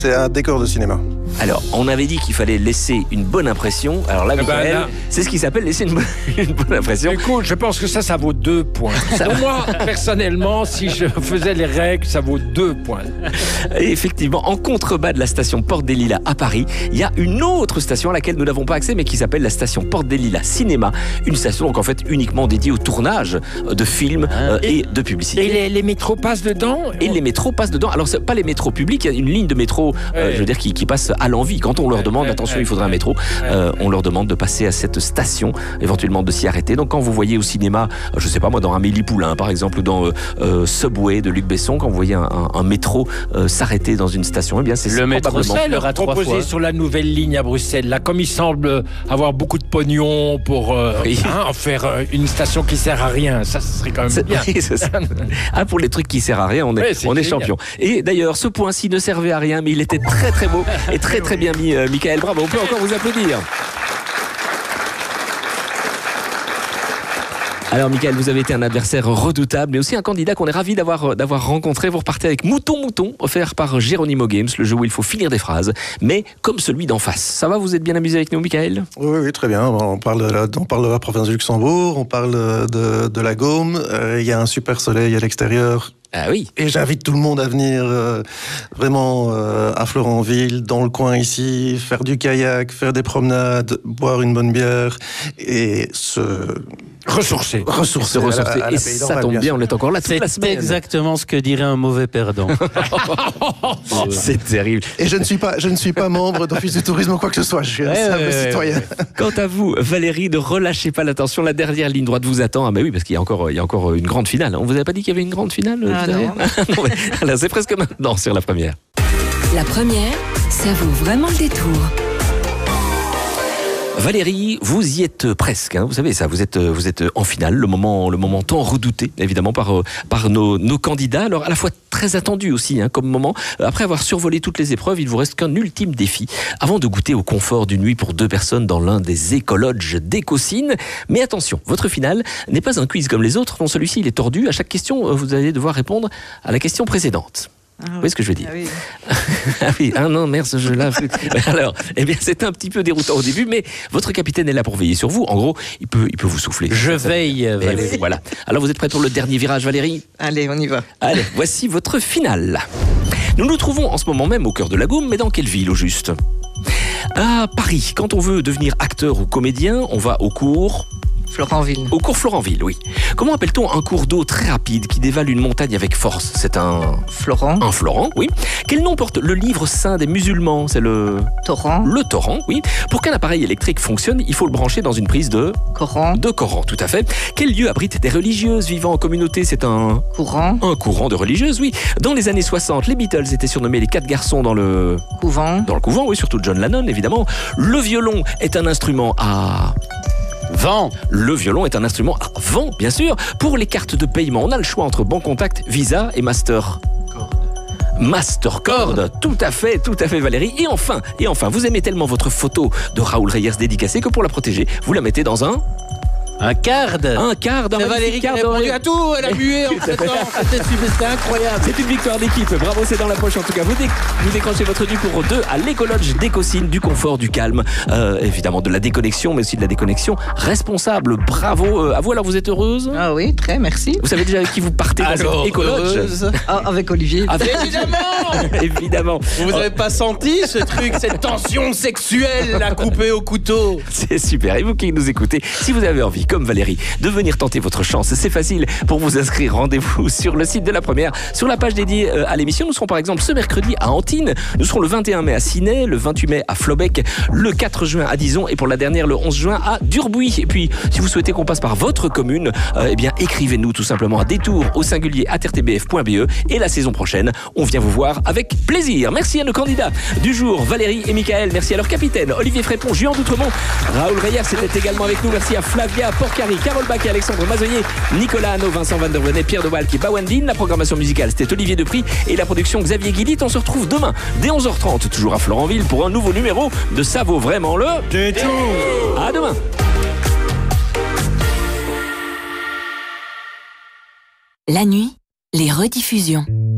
C'est un décor de cinéma. Alors, on avait dit qu'il fallait laisser une bonne impression. Alors là, Michael, c'est ce qui s'appelle laisser une bonne impression. Écoute, je pense que ça vaut 2 points. Pour moi, personnellement, si je faisais les règles, ça vaut 2 points. Et effectivement, en contrebas de la station Porte des Lilas à Paris, il y a une autre station à laquelle nous n'avons pas accès, mais qui s'appelle la station Porte des Lilas Cinéma. Une station, donc en fait, uniquement dédiée au tournage de films et de publicité. Et les métros passent dedans? Et les métros passent dedans. Alors, c'est pas les métros publics, il y a une ligne de métro, je veux dire, qui passe à l'envi. Quand on leur demande, attention, il faudrait un métro, on leur demande de passer à cette station, éventuellement de s'y arrêter. Donc, quand vous voyez au cinéma, je sais pas moi, dans Amélie Poulain, par exemple, ou dans Subway de Luc Besson, quand vous voyez un métro s'arrêter dans une station, eh bien, c'est le métro probablement proposé sur la nouvelle ligne à Bruxelles. Là, comme il semble avoir beaucoup de pognon pour en faire une station qui sert à rien, ça serait quand même bien. Oui, pour les trucs qui servent à rien, on est champion. Et d'ailleurs, ce point-ci ne servait à rien, mais il était très très beau et très très bien mis, Michael. Bravo, on peut encore vous applaudir. Alors, Michael, vous avez été un adversaire redoutable, mais aussi un candidat qu'on est ravi d'avoir rencontré. Vous repartez avec Mouton, offert par Geronimo Games, le jeu où il faut finir des phrases, mais comme celui d'en face. Ça va, vous êtes bien amusé avec nous, Michael? Oui, très bien. On parle de la province du Luxembourg, on parle de la Gaume. Il y a un super soleil à l'extérieur. Ah oui. Et j'invite tout le monde à venir vraiment à Florentville, dans le coin ici, faire du kayak, faire des promenades, boire une bonne bière et se ressourcer. Et ça tombe bien, on est encore là toute la semaine. C'est exactement ce que dirait un mauvais perdant. C'est terrible. Et je ne suis pas membre d'Office du tourisme ou quoi que ce soit. Je suis un simple citoyen. Quant à vous, Valérie, ne relâchez pas l'attention. La dernière ligne droite vous attend. Ah, bah oui, parce qu'il y a encore une grande finale. On vous avait pas dit qu'il y avait une grande finale? Non. Là, c'est presque maintenant sur la première. La première, ça vaut vraiment le détour. Valérie, vous y êtes presque, hein. Vous savez ça, vous êtes en finale, le moment tant redouté, évidemment, par nos candidats. Alors, à la fois très attendu aussi, hein, comme moment. Après avoir survolé toutes les épreuves, il vous reste qu'un ultime défi, avant de goûter au confort d'une nuit pour 2 personnes dans l'un des écolodges d'Écosine. Mais attention, votre finale n'est pas un quiz comme les autres. Non, celui-ci, il est tordu. À chaque question, vous allez devoir répondre à la question précédente. Vous voyez ce que je veux dire? Ah oui, non, merde, ce jeu-là. Alors, eh bien, c'est un petit peu déroutant au début, mais votre capitaine est là pour veiller sur vous. En gros, il peut vous souffler. Je veille, Valérie. Voilà. Alors, vous êtes prête pour le dernier virage, Valérie? Allez, on y va. Allez, voici votre finale. Nous nous trouvons en ce moment même au cœur de la Gaume, mais dans quelle ville au juste? À Paris. Quand on veut devenir acteur ou comédien, on va au cours... Florentville. Au cours Florentville, oui. Comment appelle-t-on un cours d'eau très rapide qui dévale une montagne avec force? C'est un... Florent. Un Florent, oui. Quel nom porte le livre saint des musulmans? C'est le... Torrent. Le torrent, oui. Pour qu'un appareil électrique fonctionne, il faut le brancher dans une prise de... Coran. De Coran, tout à fait. Quel lieu abrite des religieuses vivant en communauté? C'est un... Courant. Un courant de religieuses, oui. Dans les années 60, les Beatles étaient surnommés les 4 garçons dans le... Couvent. Dans le couvent, oui, surtout John Lennon, évidemment. Le violon est un instrument à... Vent. Le violon est un instrument à vent, bien sûr. Pour les cartes de paiement, on a le choix entre Bancontact, Visa et Mastercard, tout à fait Valérie. Et enfin, vous aimez tellement votre photo de Raoul Reyers dédicacée que pour la protéger, vous la mettez dans un card. Un card. C'est Valérie qui a répondu à tout, elle a mué en 7 ans. C'était incroyable. C'est une victoire d'équipe, bravo, c'est dans la poche en tout cas. Vous décronchez votre nuit pour 2 à l'Écolodge d'Écosine, du confort, du calme, évidemment de la déconnexion, mais aussi de la déconnexion responsable. Bravo à vous. Alors, vous êtes heureuse? Ah oui, très, merci. Vous savez déjà avec qui vous partez dans cette Écolodge? Avec Olivier. Évidemment. Vous n'avez pas senti ce truc, cette tension sexuelle à couper au couteau? C'est super. Et vous qui nous écoutez, si vous avez envie, comme Valérie, de venir tenter votre chance, c'est facile. Pour vous inscrire, rendez-vous sur le site de la première, sur la page dédiée à l'émission. Nous serons par exemple ce mercredi à Antibes, nous serons le 21 mai à Ciney, le 28 mai à Flobec, le 4 juin à Dizon et pour la dernière le 11 juin à Durbuy. Et puis, si vous souhaitez qu'on passe par votre commune, eh bien écrivez-nous tout simplement à détour@rtbf.be et la saison prochaine, on vient vous voir avec plaisir. Merci à nos candidats du jour, Valérie et Michael. Merci à leur capitaine, Olivier Frépon, Juan Doutremont, Raoul Reyers était également avec nous. Merci à Flavia Porcari, Carole Bach et Alexandre Mazoyer, Nicolas Hanno, Vincent Van der Venet, Pierre Deval qui est Bawandine. La programmation musicale, c'était Olivier Depry et la production Xavier Guillit. On se retrouve demain dès 11h30, toujours à Florentville, pour un nouveau numéro de Ça vaut vraiment le détour. À demain. La nuit, les rediffusions.